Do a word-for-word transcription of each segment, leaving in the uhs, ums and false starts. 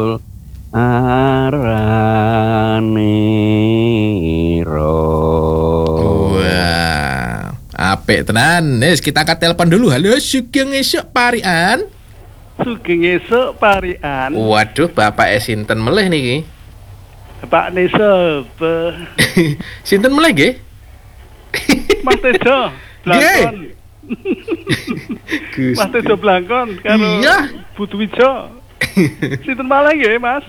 Araniro. Wah, apik tenan. Nis kita angkat telepon dulu. Halo, Sugeng esuk Parian. Sugeng esuk Parian. Waduh, Bapak e sinten melih niki? Bapak Nisa, sinten melih nggih? Mas Tejo Blangkon. Mas Tejo Blangkon karo iya. Butuwijo. Sinten malah nggih, Mas?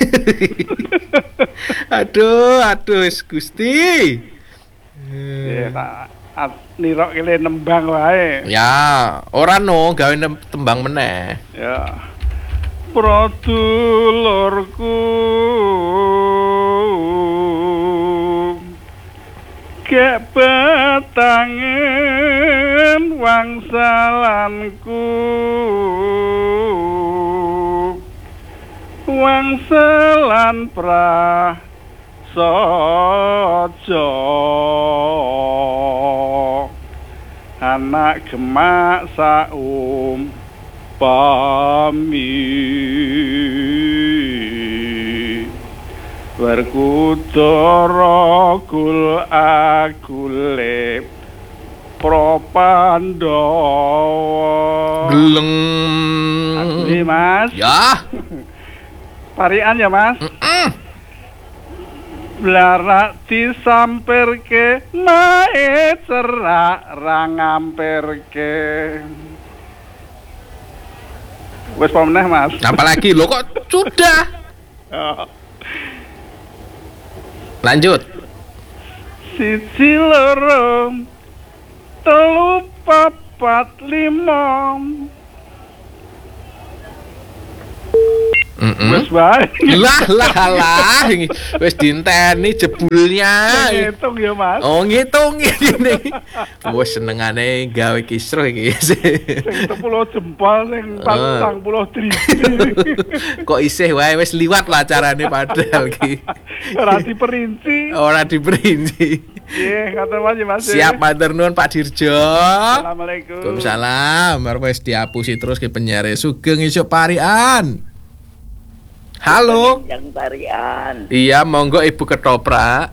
aduh, aduh, Gusti. Ya, tak nirok kene nembang wae. Ya, ora no gawe tembang meneh. Ya. Produlurku gek betangen wangsalanku wangsalan prasaja anak gemak saum pami Werkudara kul agule Propandawa. Geleng. Asli, Mas. Ya. Parian ya, Mas. Mm-mm. Blarak disampirke mae cerak ra ngamperke. Wes pemeneh, Mas. Apalagi lo kok sudah. Oh. Lanjut. Siji loro telu papat lima. Mm-mm. Wes wae. Lah lah lah. Wes dinteni jebulnya. Ngitung ya, Mas. Oh, ngitung ngene. Wes senengane gawe kisruh iki. Sing sepuluh jempol sing patang puluh driji. Kok isih wae wis liwat lah carane padahal iki. Ora diperinci. Ora diperinci. Nggih, ngatur wae, Mas. Siap matur nuwun Pak Dirjo. Assalamualaikum. Waalaikumsalam. Arep wis diapusi terus ke penyiare Sugeng esuk Parian. Halo. Yang Parian. Iya, monggo Ibu ketoprak.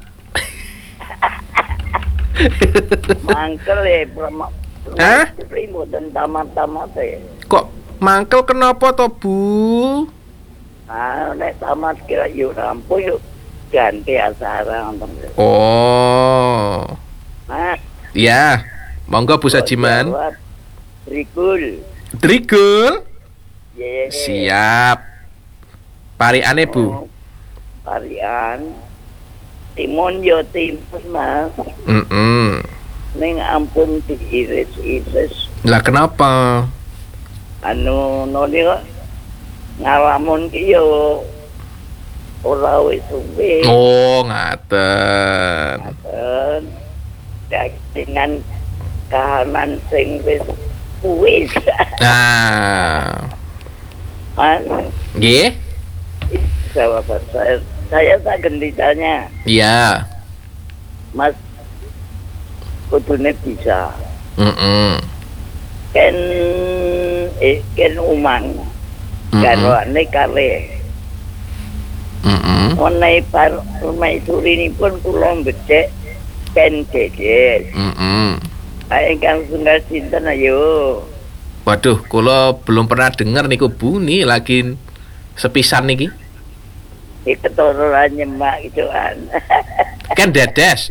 Mangkel ya, promo. Hah? Primo dan tamat-tamat ya. Kok mangkel kenapa to, Bu? Ah, nek tamat kira yuk rampung yuk ganti acara nonton. Oh. Mas. Iya. Monggo Bu Sajiman. Rikul. Trigul. Yeah. Siap. Pariane, Bu. Oh, Parian. Timun yo timun, Mas. Mm-mm. Ning ampun diiris-iris. Lah kenapa? Anu noni kok ngalamun ki yo ora wis suwe. Oh, ngaten. Dan dengan kahanan sing wis kuwis. Nah. Mas, Nggih? jawaban saya, saya tak genditanya. Iya. Mas, kudune bisa. Mm-mm. Ken eh ken umang. Garwane kale. Mm-mm. Menawi par permaisuripun kula becek ken jejes. Mm-mm. Ae kang sunggal sinten ayo. Waduh, kula belum pernah dengar niku Bu, nih lagi sepisan niki. Iki ketorolan nyemak ituan. Ken Dedes,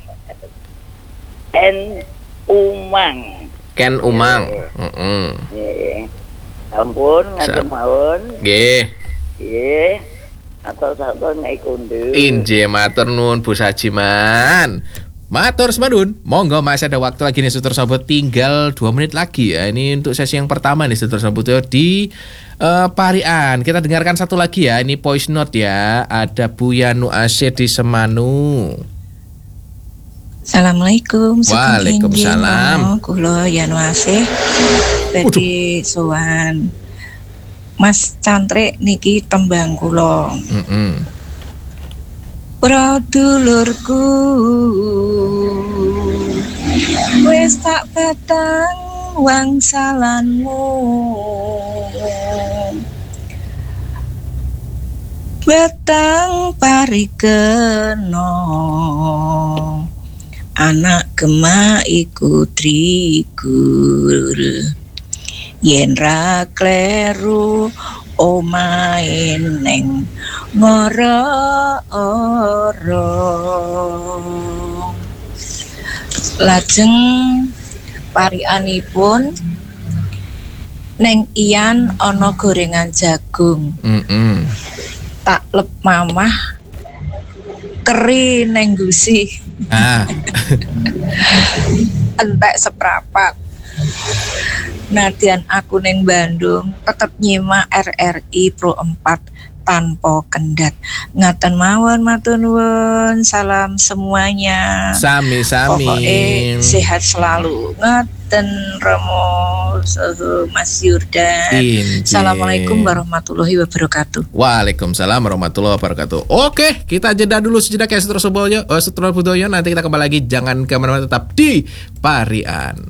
Ken umang. Ken Umang. Heeh. Nggih. Ampun ngatur mawon. Nggih. Nggih. Atau satu naik kundu. Inje matur nuwun Bu Sajiman. Matur semadun. Monggo masih ada waktu lagi nih Suster Sobot, tinggal dua menit lagi ya. Ini untuk sesi yang pertama nih Suster Sobot di uh, Parian. Kita dengarkan satu lagi ya. Ini voice note ya. Ada Bu Yanu Asih di Semanu. Assalamualaikum. Waalaikumsalam. Kulo Yanu Asih. Dadi sowan Mas Cantrik niki tembang kula. Heeh. Pra dulurku wis tak batang wangsalanmu Batang parikeno anak gema iku trigur yen ra kleru omahe neng ngoro-oro. Lajeng parianipun neng Ian ana gorengan jagung. Mm-mm. Tak lep mamah keri neng gusi. Ah. Entek seprapat. Nadian aku neng Bandung tetep nyimak R R I Pro empat tanpa kendat. Ngaten mawon matur nuwun, salam semuanya. Sami-sami. Pokoknya sehat selalu. Ngaten Romo saha Mas Yurdan. Injil. Assalamualaikum warahmatullahi wabarakatuh. Waalaikumsalam warahmatullahi wabarakatuh. Oke, kita jeda dulu sejenak ya Setra Soboyo, uh, Setra Budoyo. Nanti kita kembali lagi. Jangan kemana-mana, tetap di Parian.